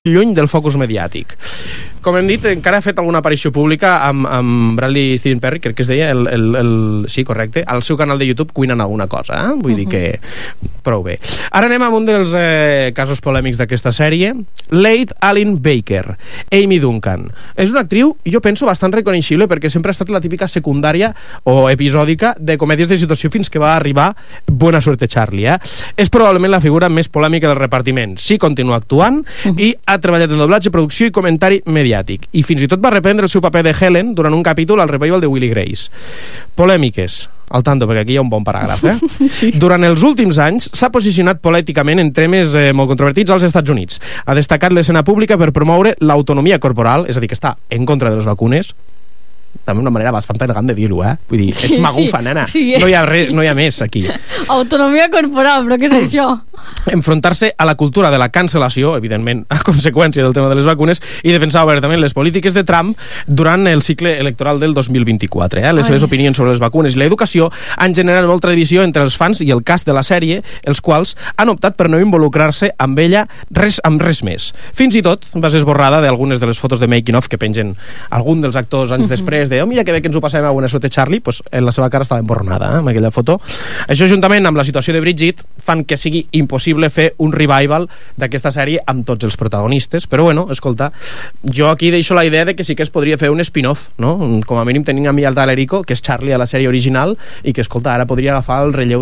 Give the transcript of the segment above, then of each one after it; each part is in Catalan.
lluny del focus mediàtic. Com hem dit, encara ha fet alguna aparició pública amb Bradley Steven Perry, crec que es deia, sí, correcte, al seu canal de YouTube cuinant alguna cosa, vull dir que prou bé. Ara anem amb un dels casos polèmics d'aquesta sèrie, Late Aline Baker, Amy Duncan. És una actriu, jo penso, bastant reconeixible perquè sempre ha estat la típica secundària o episòdica de comèdies de situació fins que va arribar Buena Suerte Charlie. És probablement la figura més polèmica del repartiment. Sí, continua actuant i ha treballat en doblatge, producció i comentari mediàtic. I fins i tot va reprendre el seu paper de Helen durant un capítol al revival de Will i Grace. Polèmiques. Al tanto, perquè aquí hi ha un bon paràgraf. Sí. Durant els últims anys s'ha posicionat políticament en temes molt controvertits als Estats Units. Ha destacat l'escena pública per promoure l'autonomia corporal, és a dir, que està en contra de les vacunes, també una manera bastant elegant de dir-ho, Vull dir, ets magufa, nena. Sí, no hi ha més aquí. Autonomia corporal, però què és això? Enfrontar-se a la cultura de la cancel·lació, evidentment, a conseqüència del tema de les vacunes, i defensar obertament les polítiques de Trump durant el cicle electoral del 2024. Les seves opinions sobre les vacunes i l'educació han generat molta divisió entre els fans i el cast de la sèrie, els quals han optat per no involucrar-se amb ella amb res més. Fins i tot va ser esborrada d'algunes de les fotos de making-of que pengen algun dels actors anys després de mira que bé que ens ho passem a Buena Suerte Charlie, doncs la seva cara estava emborronada amb aquella foto. Això, juntament amb la situació de Bridget, fan que sigui impossible fer un revival d'aquesta sèrie amb tots els protagonistes, però bueno, escolta, jo aquí deixo la idea de que sí que es podria fer un spin-off, no? Com a mínim tenim a mi el Talerico, que és Charlie a la sèrie original, i que, escolta, ara podria agafar el relleu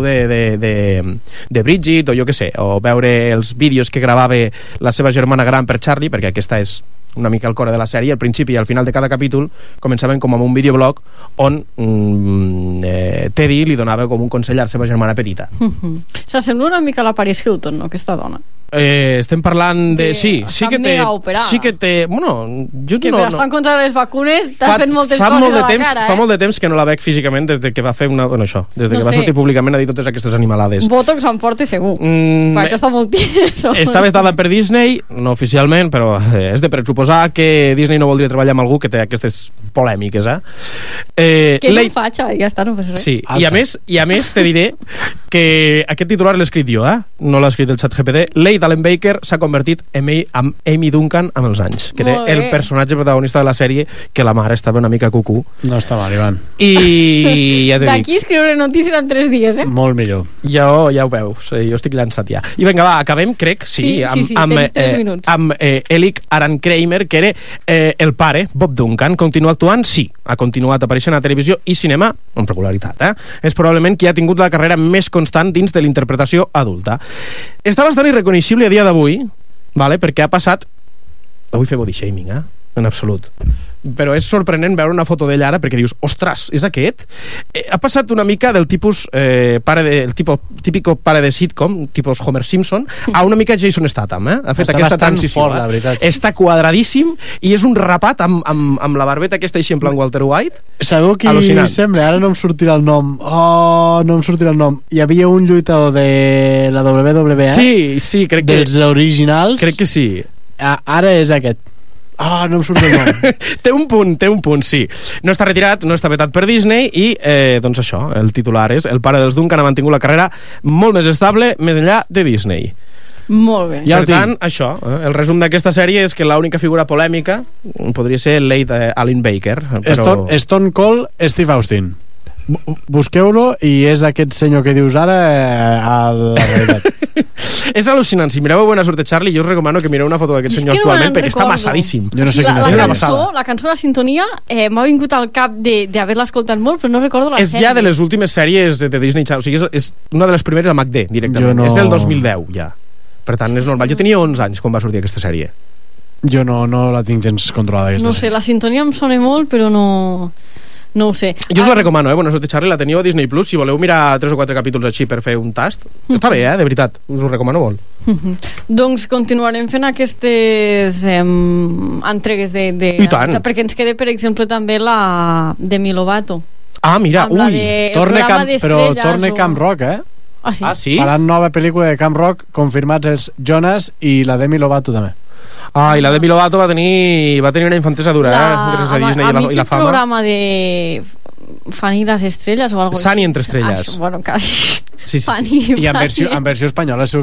de Bridget, o jo què sé, o veure els vídeos que gravava la seva germana gran per Charlie, perquè aquesta és una mica el core de la sèrie. Al principi i al final de cada capítol començaven com amb un videoblog on Teddy li donava com un consell a la seva germana petita. S'assembla una mica a la Paris Hilton, no?, aquesta dona. Estem parlant de... Sí que té... Bueno, jo que no... està en contra de les vacunes, t'ha fet moltes coses a la cara, Fa molt de temps que no la veig físicament des de que va fer una... Bueno, això, des de que va sortir públicament a dir totes aquestes animalades. Botox en porta segur. Això està molt tires. Està vetada per Disney, no oficialment, però és de pressuposar que Disney no voldria treballar amb algú que té aquestes polèmiques, que és un fatxa, ja està, no passa res. Sí, i a més te diré que aquest titular l'he escrit jo, no l'ha escrit el ChatGPT. Late Aline Baker s'ha convertit en Amy Duncan amb els anys, que era el personatge protagonista de la sèrie, que la mare estava una mica cucú. No està mal, Ivan. I ja t'he dit. D'aquí escriure notícies en 3 dies, Molt millor. Ja ho veus, jo estic llançat ja. I vinga, va, acabem, crec, tens 3 minuts. Amb Elic Aran Kramer, que era el pare, Bob Duncan. Continua actuant? Sí. Ha continuat apareixent a televisió i cinema amb regularitat. És probablement qui ha tingut la carrera més constant dins de l'interpretació adulta. Està bastant irreconeixible a dia d'avui, perquè ha passat... Avui fer body shaming, en absolut. Però és sorprenent veure una foto d'ella ara perquè dius, ostres, és aquest? Ha passat una mica del tipus típico pare de sitcom, tipus Homer Simpson, a una mica Jason Statham, Ha fet aquesta transició. Fort, la veritat. Està quadradíssim i és un rapat amb la barbeta aquesta així en plan Walter White. Sabeu qui sembla? Ara no em sortirà el nom. Hi havia un lluitador de la WWE. Sí, crec que... Dels originals. Crec que sí. Ara és aquest. No em surt el nom. té un punt, sí. No està retirat, no està vetat per Disney i, doncs això, el titular és el pare dels Duncan ha mantingut la carrera molt més estable més enllà de Disney. Molt bé. Per tant, això, el resum d'aquesta sèrie és que l'única figura polèmica podria ser Late Aline Baker. Però... Stone Cold Steve Austin. Busqueu-lo i és aquest senyor que dius ara a la realitat. És al·lucinant. Si mireu Buena Suerte Charlie, jo us recomano que mireu una foto d'aquest senyor actualment perquè està massadíssim. Jo no sé la cançó, la sintonia m'ha vingut al cap d'haver-la escoltat molt, però no recordo la sèrie. És ja de les últimes sèries de Disney Channel, o sigui, és una de les primeres a MacD directament. És del 2010 ja. Per tant, és normal. Jo tenia 11 anys quan va sortir aquesta sèrie. Jo no la tinc gens controlada. No sé, la sintonia em sona molt, però no ho sé. Jo us la recomano, Buena Suerte Charlie, la teniu a Disney Plus, si voleu mirar 3 o 4 capítols així per fer un tast. Està bé, de veritat, us ho recomano molt. Doncs continuarem fent aquestes entregues de... I tant. Perquè ens queda, per exemple, també la Demi Lovato. Mira, torna Camp Rock, sí? Faran nova pel·lícula de Camp Rock, confirmats els Jonas i la Demi Lovato també. I la Demi Lovato va tenir una infantesa dura, gràcies a Disney i la fama. El programa de Fanny i les estrelles o alguna cosa Sunny entre estrelles. Bueno, quasi. Sí. I en versió espanyola